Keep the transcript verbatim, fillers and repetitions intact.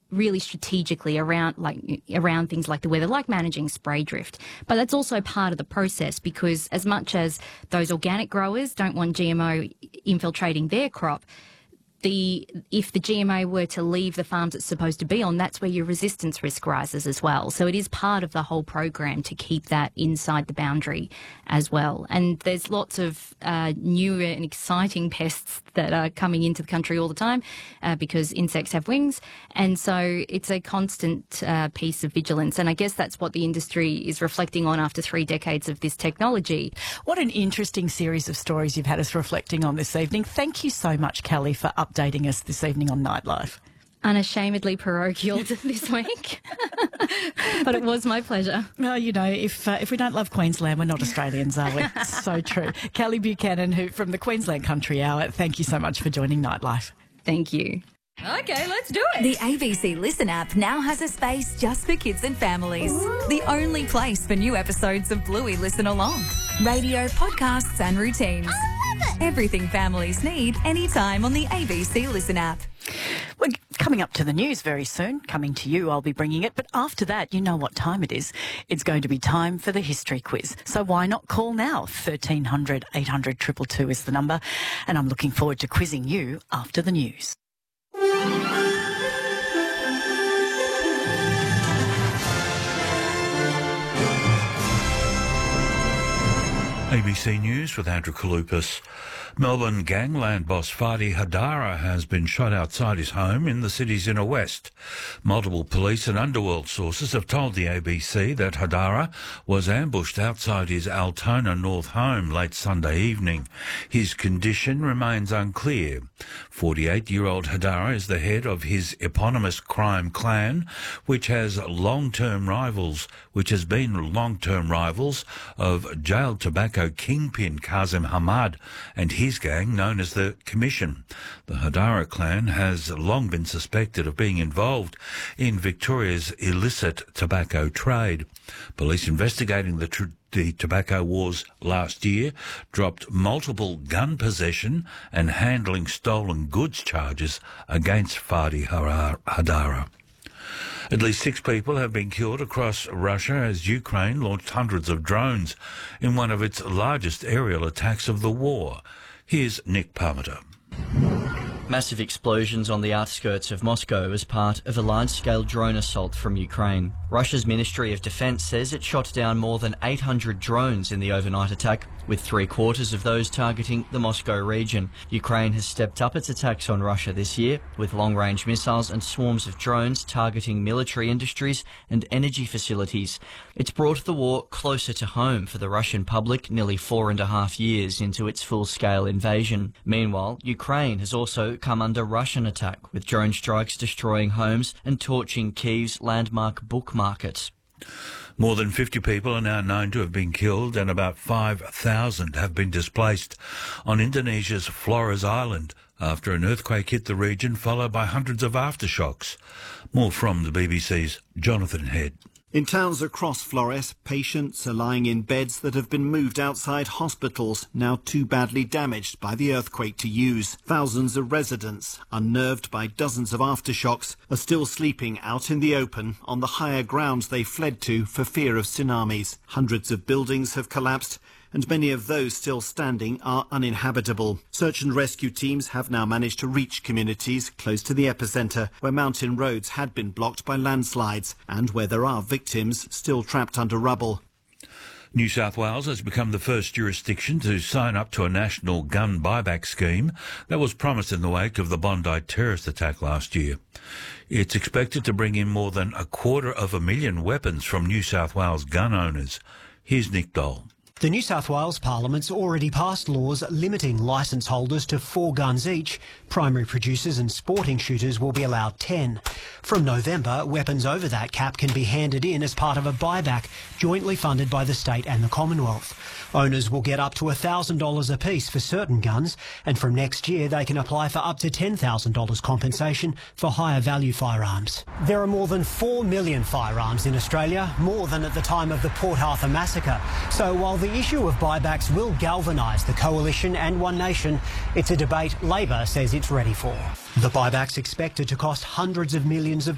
really strategically around like around things like the weather, like managing spray drift. But that's also part of the process, because as much as those organic growers don't want G M O infiltrating their crop, the if the G M O were to leave the farms it's supposed to be on, that's where your resistance risk rises as well. So it is part of the whole program to keep that inside the boundary as well. And there's lots of uh, new and exciting pests that are coming into the country all the time uh, because insects have wings. And so it's a constant uh, piece of vigilance. And I guess that's what the industry is reflecting on after three decades of this technology. What an interesting series of stories you've had us reflecting on this evening. Thank you so much, Kelly, for updating us this evening on Nightlife. Unashamedly parochial this week, but it was my pleasure. No, you know, if uh, if we don't love Queensland, we're not Australians, are we? So true. Kelly Buchanan, who from the Queensland Country Hour, thank you so much for joining Nightlife. Thank you. Okay, let's do it. The A B C Listen app now has a space just for kids and families. Ooh. The only place for new episodes of Bluey Listen Along. Radio, podcasts and routines. I love it. Everything families need anytime on the A B C Listen app. We're coming up to the news very soon. Coming to you, I'll be bringing it. But after that, you know what time it is. It's going to be time for the history quiz. So why not call now? thirteen hundred, eight hundred, two two two is the number. And I'm looking forward to quizzing you after the news. A B C News with Andrew Kalupas. Melbourne gangland boss Fadi Hadara has been shot outside his home in the city's inner west. Multiple police and underworld sources have told the A B C that Hadara was ambushed outside his Altona North home late Sunday evening. His condition remains unclear. forty-eight-year-old Hadara is the head of his eponymous crime clan, which has long-term rivals, which has been long-term rivals of jailed tobacco kingpin Kazim Hamad and his gang known as the Commission. The Hadara clan has long been suspected of being involved in Victoria's illicit tobacco trade. Police investigating the tr- the tobacco wars last year dropped multiple gun possession and handling stolen goods charges against Fadi Hadara. At least six people have been killed across Russia as Ukraine launched hundreds of drones in one of its largest aerial attacks of the war. Here's Nick Parmenter. Massive explosions on the outskirts of Moscow as part of a large-scale drone assault from Ukraine. Russia's Ministry of Defense says it shot down more than eight hundred drones in the overnight attack, with three-quarters of those targeting the Moscow region. Ukraine has stepped up its attacks on Russia this year, with long-range missiles and swarms of drones targeting military industries and energy facilities. It's brought the war closer to home for the Russian public nearly four and a half years into its full-scale invasion. Meanwhile, Ukraine has also come under Russian attack, with drone strikes destroying homes and torching Kyiv's landmark book markets. More than fifty people are now known to have been killed and about five thousand have been displaced on Indonesia's Flores Island after an earthquake hit the region, followed by hundreds of aftershocks. More from the B B C's Jonathan Head. In towns across Flores, patients are lying in beds that have been moved outside hospitals, now too badly damaged by the earthquake to use. Thousands of residents, unnerved by dozens of aftershocks, are still sleeping out in the open on the higher grounds they fled to for fear of tsunamis. Hundreds of buildings have collapsed, and many of those still standing are uninhabitable. Search and rescue teams have now managed to reach communities close to the epicentre, where mountain roads had been blocked by landslides and where there are victims still trapped under rubble. New South Wales has become the first jurisdiction to sign up to a national gun buyback scheme that was promised in the wake of the Bondi terrorist attack last year. It's expected to bring in more than a quarter of a million weapons from New South Wales gun owners. Here's Nick Dole. The New South Wales Parliament's already passed laws limiting licence holders to four guns each. Primary producers and sporting shooters will be allowed ten. From November, weapons over that cap can be handed in as part of a buyback jointly funded by the state and the Commonwealth. Owners will get up to one thousand dollars apiece for certain guns, and from next year they can apply for up to ten thousand dollars compensation for higher value firearms. There are more than four million firearms in Australia, more than at the time of the Port Arthur massacre. So while the issue of buybacks will galvanise the Coalition and One Nation, it's a debate Labor says it's ready for. The buyback's expected to cost hundreds of millions of